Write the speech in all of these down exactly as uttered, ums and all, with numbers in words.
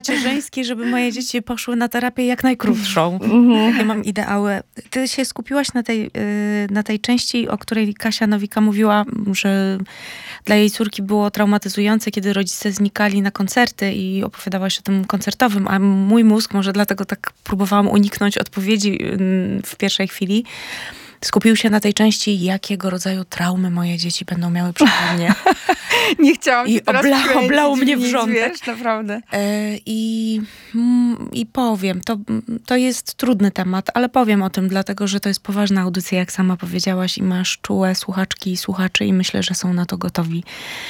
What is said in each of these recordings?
żeńskiej, żeby moje dzieci poszły na terapię jak najkrótszą. Ja mam ideały. Ty się skupiłaś na tej, na tej części, o której Kasia Nowika mówiła, że dla jej córki było traumatyzujące, kiedy rodzice znikali na koncerty i opowiadałaś o tym koncertowym, a mój mózg, może dlatego tak próbowałam uniknąć odpowiedzi w pierwszej chwili, skupił się na tej części, jakiego rodzaju traumy moje dzieci będą miały przy mnie. Nie chciałam I teraz obla, oblał mnie nic, wrzątek. Wiesz, naprawdę. E, i, mm, I powiem, to, to jest trudny temat, ale powiem o tym, dlatego, że to jest poważna audycja, jak sama powiedziałaś, i masz czułe słuchaczki i słuchaczy i myślę, że są na to gotowi.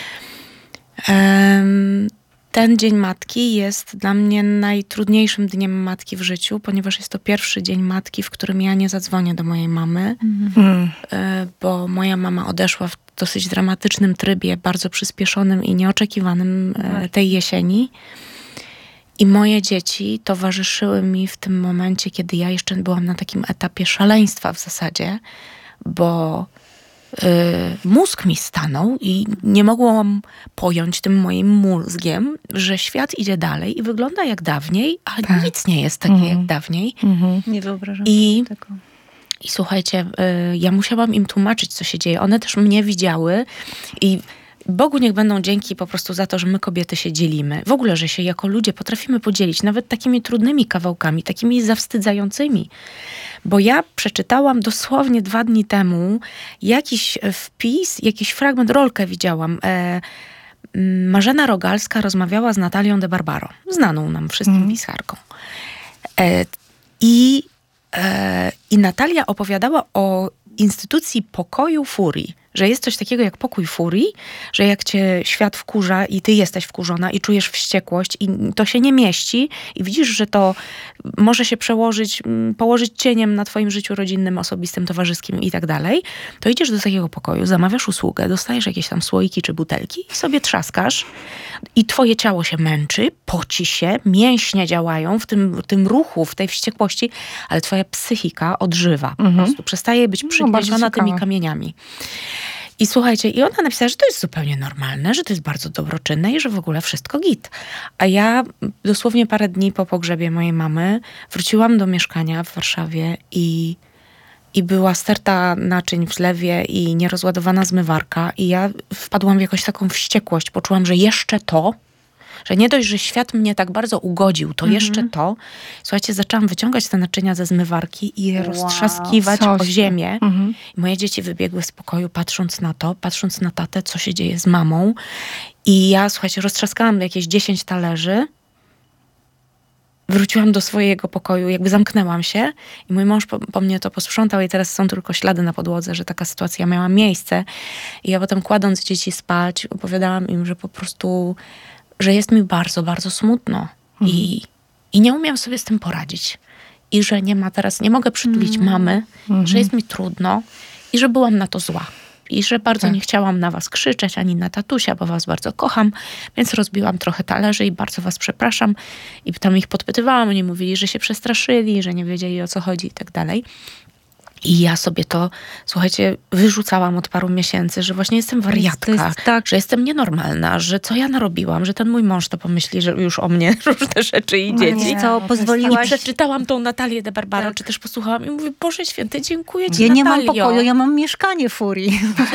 E, ten Dzień Matki jest dla mnie najtrudniejszym dniem matki w życiu, ponieważ jest to pierwszy dzień matki, w którym ja nie zadzwonię do mojej mamy, mm. bo moja mama odeszła w dosyć dramatycznym trybie, bardzo przyspieszonym i nieoczekiwanym tej jesieni. I moje dzieci towarzyszyły mi w tym momencie, kiedy ja jeszcze byłam na takim etapie szaleństwa w zasadzie, bo mózg mi stanął i nie mogłam pojąć tym moim mózgiem, że świat idzie dalej i wygląda jak dawniej, a tak. nic nie jest takie mm. jak dawniej. Mm-hmm. Nie wyobrażam I, sobie tego. I słuchajcie, ja musiałam im tłumaczyć, co się dzieje. One też mnie widziały i Bogu niech będą dzięki po prostu za to, że my kobiety się dzielimy. W ogóle, że się jako ludzie potrafimy podzielić nawet takimi trudnymi kawałkami, takimi zawstydzającymi. Bo ja przeczytałam dosłownie dwa dni temu jakiś wpis, jakiś fragment, rolkę widziałam. E, Marzena Rogalska rozmawiała z Natalią de Barbaro, znaną nam wszystkim mm. pisarką. E, i, e, I Natalia opowiadała o instytucji pokoju furii. Że jest coś takiego jak pokój furii, że jak cię świat wkurza i ty jesteś wkurzona i czujesz wściekłość i to się nie mieści i widzisz, że to może się przełożyć, położyć cieniem na twoim życiu rodzinnym, osobistym, towarzyskim i tak dalej, to idziesz do takiego pokoju, zamawiasz usługę, dostajesz jakieś tam słoiki czy butelki i sobie trzaskasz i twoje ciało się męczy, poci się, mięśnie działają w tym, w tym ruchu, w tej wściekłości, ale twoja psychika odżywa. Mhm. Po prostu przestaje być przygnieciona no, tymi kamieniami. I słuchajcie, i ona napisała, że to jest zupełnie normalne, że to jest bardzo dobroczynne i że w ogóle wszystko git. A ja dosłownie parę dni po pogrzebie mojej mamy wróciłam do mieszkania w Warszawie i, i była sterta naczyń w zlewie i nierozładowana zmywarka i ja wpadłam w jakąś taką wściekłość. Poczułam, że jeszcze to, że nie dość, że świat mnie tak bardzo ugodził, to mm-hmm. jeszcze to. Słuchajcie, zaczęłam wyciągać te naczynia ze zmywarki i je wow, roztrzaskiwać o ziemię. Mm-hmm. I moje dzieci wybiegły z pokoju, patrząc na to, patrząc na tatę, co się dzieje z mamą. I ja, słuchajcie, roztrzaskałam jakieś dziesięć talerzy. Wróciłam do swojego pokoju, jakby zamknęłam się i mój mąż po, po mnie to posprzątał i teraz są tylko ślady na podłodze, że taka sytuacja miała miejsce. I ja potem, kładąc dzieci spać, opowiadałam im, że po prostu że jest mi bardzo, bardzo smutno mhm. I, i nie umiem sobie z tym poradzić. I że nie ma teraz, nie mogę przytulić mhm. mamy, mhm. że jest mi trudno i że byłam na to zła. I że bardzo tak. nie chciałam na was krzyczeć, ani na tatusia, bo was bardzo kocham, więc rozbiłam trochę talerzy i bardzo was przepraszam. I tam ich podpytywałam, oni mówili, że się przestraszyli, że nie wiedzieli, o co chodzi i tak dalej. I ja sobie to, słuchajcie, wyrzucałam od paru miesięcy, że właśnie jestem wariatka, to jest tak, że jestem nienormalna, że co ja narobiłam, że ten mój mąż to pomyśli, że już o mnie różne rzeczy i dzieci. No, co, pozwoliłaś... I przeczytałam tą Natalię de Barbaro, tak. czy też posłuchałam i mówię, Boże Święty, dziękuję ci, ja Natalio. nie mam pokoju, ja mam mieszkanie furii.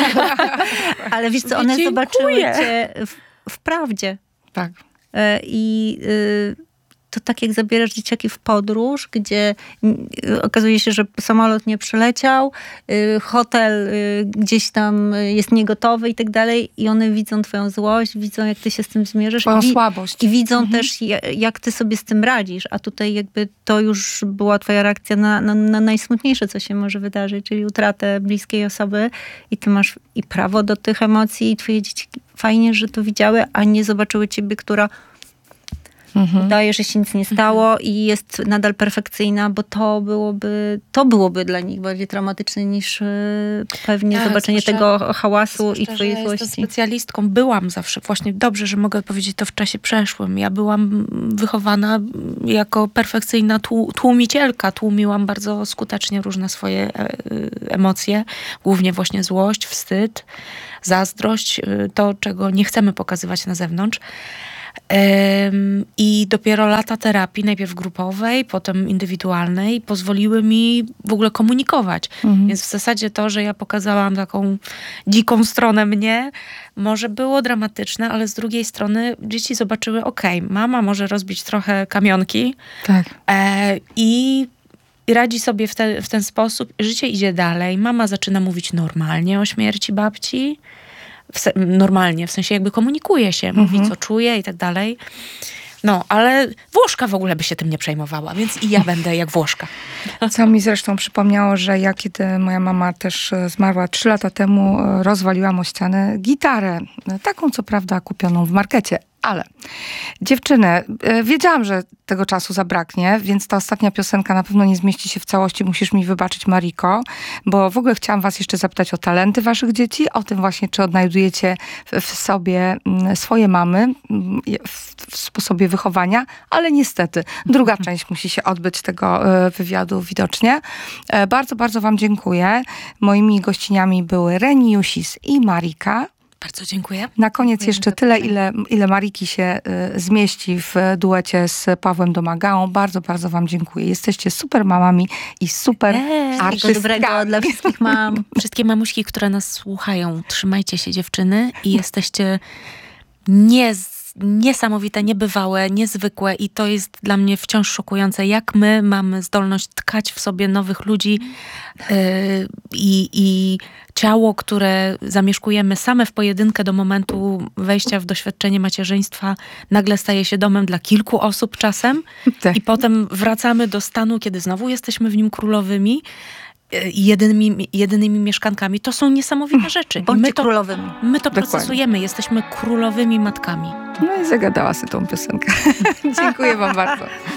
Ale wiesz co, one dziękuję. Zobaczyły cię w, w prawdzie. Tak. I... Y- to tak jak zabierasz dzieciaki w podróż, gdzie okazuje się, że samolot nie przyleciał, hotel gdzieś tam jest niegotowy i tak dalej i one widzą twoją złość, widzą jak ty się z tym zmierzysz. Twoją i, słabość. I widzą mhm. też jak ty sobie z tym radzisz, a tutaj jakby to już była twoja reakcja na, na, na najsmutniejsze, co się może wydarzyć, czyli utratę bliskiej osoby i ty masz i prawo do tych emocji i twoje dzieci fajnie, że to widziały, a nie zobaczyły ciebie, która Mhm. udaje, że się nic nie stało mhm. i jest nadal perfekcyjna, bo to byłoby, to byłoby dla nich bardziej traumatyczne niż pewnie tak, zobaczenie tego hałasu i twojej złości. Jestem specjalistką, byłam zawsze, właśnie dobrze, że mogę powiedzieć to w czasie przeszłym. Ja byłam wychowana jako perfekcyjna tłu, tłumicielka. Tłumiłam bardzo skutecznie różne swoje emocje, głównie właśnie złość, wstyd, zazdrość, to czego nie chcemy pokazywać na zewnątrz. Ym, I dopiero lata terapii, najpierw grupowej, potem indywidualnej, pozwoliły mi w ogóle komunikować. Mhm. Więc w zasadzie to, że ja pokazałam taką dziką stronę mnie, może było dramatyczne, ale z drugiej strony dzieci zobaczyły, okej, okay, mama może rozbić trochę kamionki tak. e, i I radzi sobie w, te, w ten sposób. Życie idzie dalej. Mama zaczyna mówić normalnie o śmierci babci. W se, normalnie, w sensie jakby komunikuje się. Mówi, mhm. co czuje i tak dalej. No, ale Włoszka w ogóle by się tym nie przejmowała, więc i ja będę jak Włoszka. Co mi zresztą przypomniało, że ja kiedy moja mama też zmarła trzy lata temu, rozwaliłam o ścianę gitarę. Taką, co prawda, kupioną w markecie. Ale dziewczyny, wiedziałam, że tego czasu zabraknie, więc ta ostatnia piosenka na pewno nie zmieści się w całości. Musisz mi wybaczyć, Mariko, bo w ogóle chciałam was jeszcze zapytać o talenty waszych dzieci, o tym właśnie, czy odnajdujecie w sobie swoje mamy, w sposobie wychowania, ale niestety druga część musi się odbyć tego wywiadu widocznie. Bardzo, bardzo wam dziękuję. Moimi gościniami były Reni Jusis i Marika. Bardzo dziękuję. Na koniec dziękuję jeszcze tyle, ile, ile Mariki się y, zmieści w duecie z Pawłem Domagałą. Bardzo, bardzo wam dziękuję. Jesteście super mamami i super eee, artystkami. Dobrego dla wszystkich mam. Wszystkie mamuśki, które nas słuchają, trzymajcie się, dziewczyny, i jesteście nie niesamowite, niebywałe, niezwykłe, i to jest dla mnie wciąż szokujące, jak my mamy zdolność tkać w sobie nowych ludzi yy, i, i ciało, które zamieszkujemy same w pojedynkę do momentu wejścia w doświadczenie macierzyństwa, nagle staje się domem dla kilku osób czasem tak. I potem wracamy do stanu, kiedy znowu jesteśmy w nim królowymi i jedynymi, jedynymi mieszkankami. To są niesamowite rzeczy. Bądźcie my to, królowymi. My to procesujemy. Jesteśmy królowymi matkami. No i zagadała sobie tą piosenkę. Dziękuję wam bardzo.